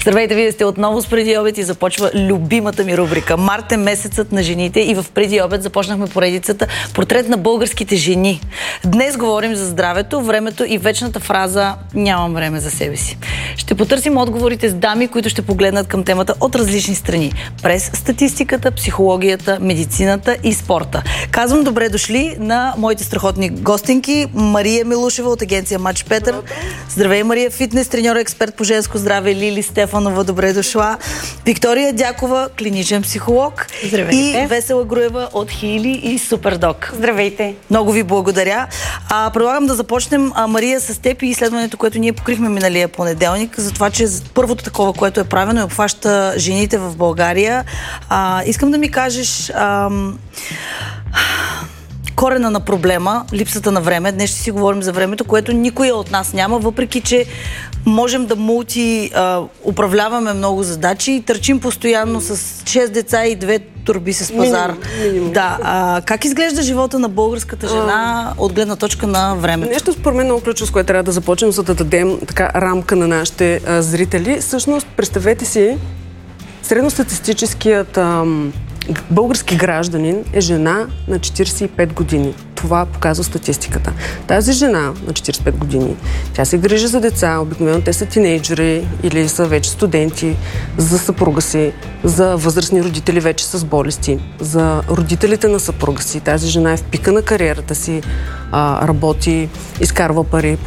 Здравейте, вие сте отново с Преди обед и започва любимата ми рубрика. Март е месецът на жените и в Преди обед започнахме поредицата Портрет на българските жени. Днес говорим за здравето, времето и вечната фраза "Нямам време за себе си". Ще потърсим отговорите с дами, които ще погледнат към темата от различни страни. През статистиката, психологията, медицината и спорта. Казвам добре дошли на моите страхотни гостинки. Мария Милушева от агенция Мач Петър. Здравей, Мария, фитнес треньор, експерт по женско здраве. Лили Стефанова, добре дошла. Виктория Дякова, клиничен психолог. Здравейте. И Весела Груева от Хили и Супердок. Здравейте. Много ви благодаря. Предлагам да започнем, Мария, с теб и изследването, което ние покрихме миналия понеделник, за това, че първото такова, което е правено, и обхваща жените в България. Искам да ми кажеш корена на проблема, липсата на време. Днес ще си говорим за времето, което никой от нас няма, въпреки че можем да управляваме много задачи и търчим постоянно с 6 деца и 2 турби с пазар. Минимум. Да. Как изглежда живота на българската жена от гледна точка на времето? Нещо според мен много ключово, с което трябва да започнем, за да дадем така рамка на нашите зрители. Всъщност, представете си, средностатистическият български гражданин е жена на 45 години. Това показва статистиката. Тази жена на 45 години, тя се грижи за деца, обикновено те са тинейджери или са вече студенти, за съпруга си, за възрастни родители вече с болести, за родителите на съпруга си. Тази жена е в пика на кариерата си, работи, изкарва пари,